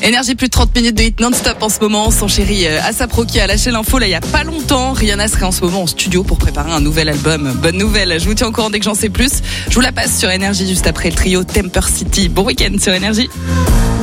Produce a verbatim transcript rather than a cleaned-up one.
Énergie, plus de trente minutes de hit non-stop en ce moment. Son chéri A$AP Rocky a lâché l'info là il y a pas longtemps. Rihanna serait en ce moment en studio pour préparer un nouvel album. Bonne nouvelle, je vous tiens au courant dès que j'en sais plus. Je vous la passe sur Énergie juste après le trio Temper City. Bon week-end sur Énergie.